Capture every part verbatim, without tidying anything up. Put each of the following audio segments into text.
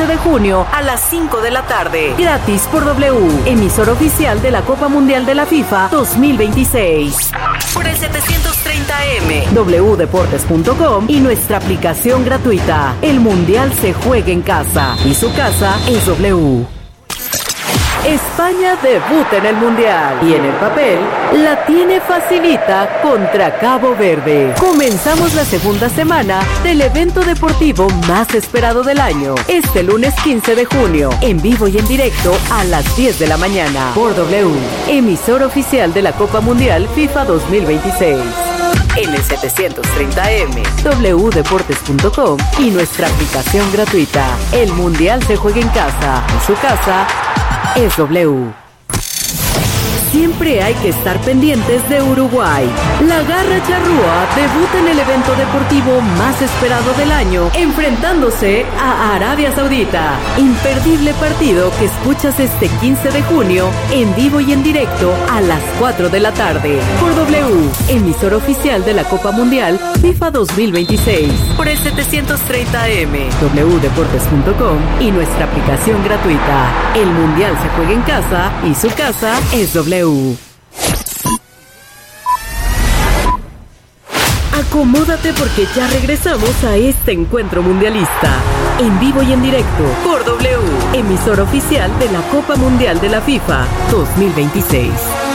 quince de junio a las cinco de la tarde. Gratis por W, emisor oficial de la Copa Mundial de la FIFA dos mil veintiséis. Por el setecientos treinta eme, w deportes punto com y nuestra aplicación gratuita. El Mundial se juega en casa y su casa es W. España debuta en el Mundial y en el papel la tiene facilita contra Cabo Verde. Comenzamos la segunda semana del evento deportivo más esperado del año, este lunes quince de junio, en vivo y en directo a las diez de la mañana por W, emisor oficial de la Copa Mundial FIFA dos mil veintiséis. En el setecientos treinta eme, w deportes punto com y nuestra aplicación gratuita. El Mundial se juega en casa y su casa es W. Siempre hay que estar pendientes de Uruguay. La Garra Charrúa debuta en el evento deportivo más esperado del año, enfrentándose a Arabia Saudita. Imperdible partido que escuchas este quince de junio, en vivo y en directo a las cuatro de la tarde, por W, emisor oficial de la Copa Mundial FIFA dos mil veintiséis, por el setecientos treinta eme, w deportes punto com y nuestra aplicación gratuita. El Mundial se juega en casa y su casa es W. Acomódate porque ya regresamos a este encuentro mundialista, en vivo y en directo, por W, emisor oficial de la Copa Mundial de la FIFA dos mil veintiséis.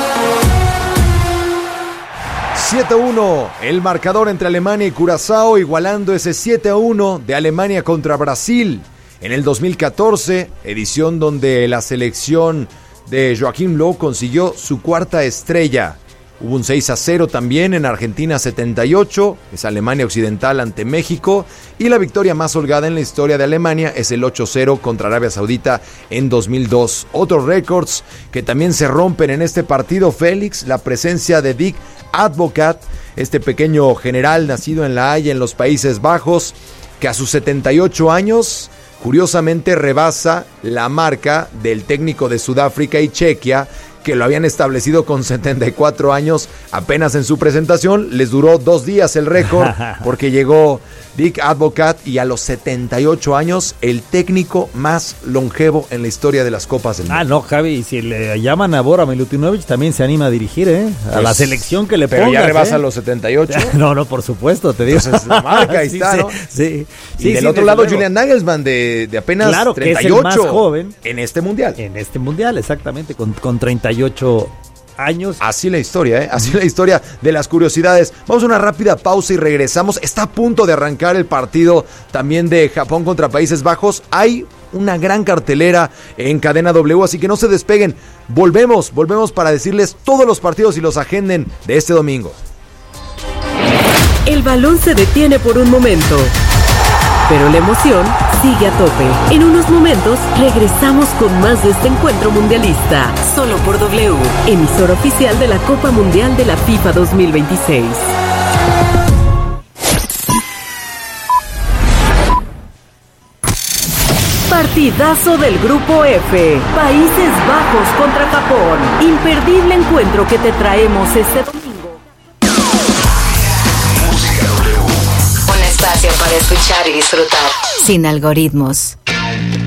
siete a uno, el marcador entre Alemania y Curazao, igualando ese siete a uno de Alemania contra Brasil en el dos mil catorce, edición donde la selección de Joaquim Löw consiguió su cuarta estrella. Hubo un seis a cero también en Argentina setenta y ocho, es Alemania Occidental ante México, y la victoria más holgada en la historia de Alemania es el ocho a cero contra Arabia Saudita en dos mil dos. Otros récords que también se rompen en este partido, Félix, la presencia de Dick Advocaat, este pequeño general nacido en La Haya en los Países Bajos, que a sus setenta y ocho años curiosamente rebasa la marca del técnico de Sudáfrica y Chequia, que lo habían establecido con setenta y cuatro años. Apenas en su presentación les duró dos días el récord, porque llegó Dick Advocaat y a los setenta y ocho años el técnico más longevo en la historia de las Copas del Mundo. Ah, no, Javi, si le llaman a Bora Milutinovic también se anima a dirigir, ¿eh? A pues, la selección que le pero pongas. Pero ya rebasa ¿eh? los setenta y ocho. No, no, por supuesto, te digo. Entonces la marca ahí sí, está, sí, ¿no? Sí, y sí. del sí, otro lado, luego. Julian Nagelsmann de, de apenas claro, treinta y que es ocho. el más joven en este mundial. En este mundial, exactamente, con, con treinta y ocho años. Así la historia, ¿eh? Así la historia de las curiosidades. Vamos a una rápida pausa y regresamos. Está a punto de arrancar el partido también de Japón contra Países Bajos. Hay una gran cartelera en Cadena W, así que no se despeguen. Volvemos, volvemos para decirles todos los partidos y los agenden de este domingo. El balón se detiene por un momento, pero la emoción sigue a tope. En unos momentos regresamos con más de este encuentro mundialista, solo por W, emisor oficial de la Copa Mundial de la FIFA dos mil veintiséis. Partidazo del Grupo F, Países Bajos contra Japón. Imperdible encuentro que te traemos este domingo. Un espacio para escuchar y disfrutar sin algoritmos.